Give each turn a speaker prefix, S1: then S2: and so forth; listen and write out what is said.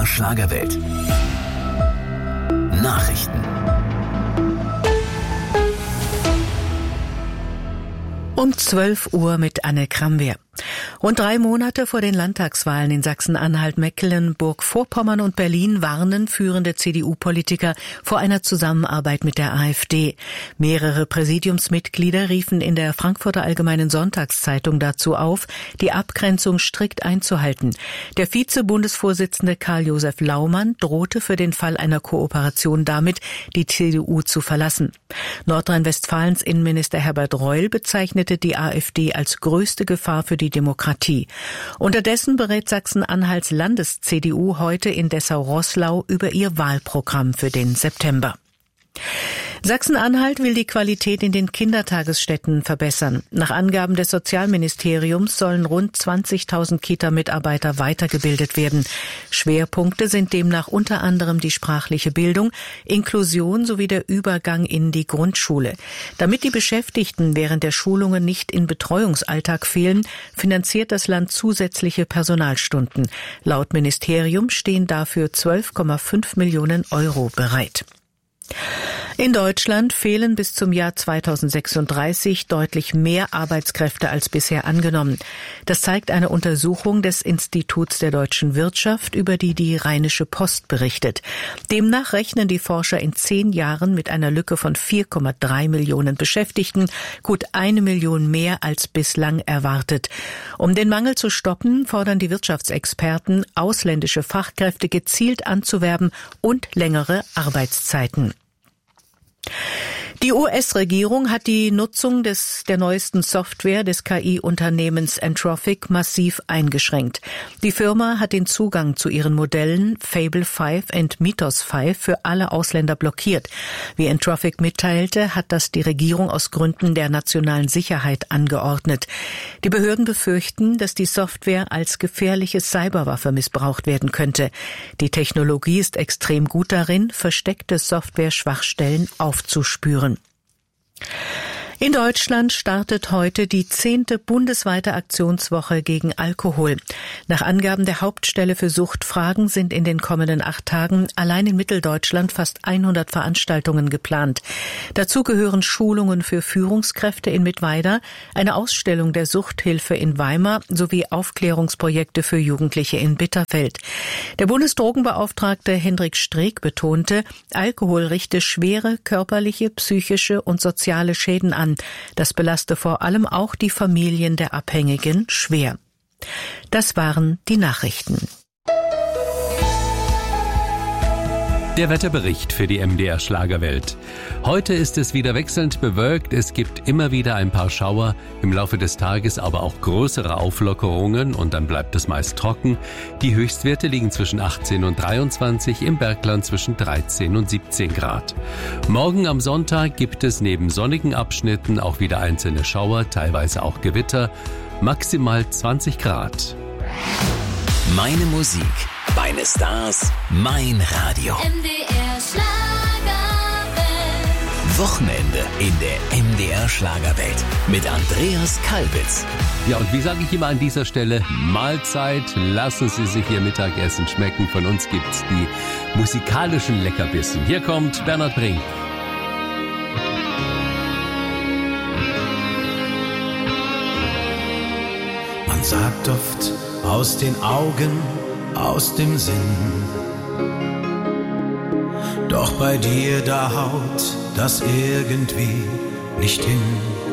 S1: MDR Schlagerwelt. Nachrichten.
S2: Um 12 Uhr mit Anne Kramwehr. Rund 3 Monate vor den Landtagswahlen in Sachsen-Anhalt, Mecklenburg-Vorpommern und Berlin warnen führende CDU-Politiker vor einer Zusammenarbeit mit der AfD. Mehrere Präsidiumsmitglieder riefen in der Frankfurter Allgemeinen Sonntagszeitung dazu auf, die Abgrenzung strikt einzuhalten. Der Vize-Bundesvorsitzende Karl-Josef Laumann drohte für den Fall einer Kooperation damit, die CDU zu verlassen. Nordrhein-Westfalens Innenminister Herbert Reul bezeichnete die AfD als größte Gefahr für die Demokratie. Unterdessen berät Sachsen-Anhalts Landes-CDU heute in Dessau-Roßlau über ihr Wahlprogramm für den September. Sachsen-Anhalt will die Qualität in den Kindertagesstätten verbessern. Nach Angaben des Sozialministeriums sollen rund 20.000 Kita-Mitarbeiter weitergebildet werden. Schwerpunkte sind demnach unter anderem die sprachliche Bildung, Inklusion sowie der Übergang in die Grundschule. Damit die Beschäftigten während der Schulungen nicht in Betreuungsalltag fehlen, finanziert das Land zusätzliche Personalstunden. Laut Ministerium stehen dafür 12,5 Millionen Euro bereit. In Deutschland fehlen bis zum Jahr 2036 deutlich mehr Arbeitskräfte als bisher angenommen. Das zeigt eine Untersuchung des Instituts der deutschen Wirtschaft, über die die Rheinische Post berichtet. Demnach rechnen die Forscher in 10 Jahren mit einer Lücke von 4,3 Millionen Beschäftigten, gut 1 Million mehr als bislang erwartet. Um den Mangel zu stoppen, fordern die Wirtschaftsexperten, ausländische Fachkräfte gezielt anzuwerben und längere Arbeitszeiten. Die US-Regierung hat die Nutzung der neuesten Software des KI-Unternehmens Anthropic massiv eingeschränkt. Die Firma hat den Zugang zu ihren Modellen Fable 5 und Mythos 5 für alle Ausländer blockiert. Wie Anthropic mitteilte, hat das die Regierung aus Gründen der nationalen Sicherheit angeordnet. Die Behörden befürchten, dass die Software als gefährliche Cyberwaffe missbraucht werden könnte. Die Technologie ist extrem gut darin, versteckte Software-Schwachstellen aufzuspüren. In Deutschland startet heute die 10. bundesweite Aktionswoche gegen Alkohol. Nach Angaben der Hauptstelle für Suchtfragen sind in den kommenden 8 Tagen allein in Mitteldeutschland fast 100 Veranstaltungen geplant. Dazu gehören Schulungen für Führungskräfte in Mittweida, eine Ausstellung der Suchthilfe in Weimar sowie Aufklärungsprojekte für Jugendliche in Bitterfeld. Der Bundesdrogenbeauftragte Hendrik Streeck betonte, Alkohol richte schwere körperliche, psychische und soziale Schäden an. Das belaste vor allem auch die Familien der Abhängigen schwer. Das waren die Nachrichten.
S3: Der Wetterbericht für die MDR Schlagerwelt. Heute ist es wieder wechselnd bewölkt. Es gibt immer wieder ein paar Schauer, im Laufe des Tages aber auch größere Auflockerungen und dann bleibt es meist trocken. Die Höchstwerte liegen zwischen 18 und 23, im Bergland zwischen 13 und 17 Grad. Morgen am Sonntag gibt es neben sonnigen Abschnitten auch wieder einzelne Schauer, teilweise auch Gewitter, maximal 20 Grad.
S1: Meine Musik, meine Stars, mein Radio.
S4: MDR Schlagerwelt.
S1: Wochenende in der MDR Schlagerwelt mit Andreas Kalbitz.
S3: Ja, und wie sage ich immer an dieser Stelle, Mahlzeit, lassen Sie sich Ihr Mittagessen schmecken. Von uns gibt's die musikalischen Leckerbissen. Hier kommt Bernhard Brink.
S5: Man sagt oft, aus den Augen, aus dem Sinn. Doch bei dir, da haut das irgendwie nicht hin.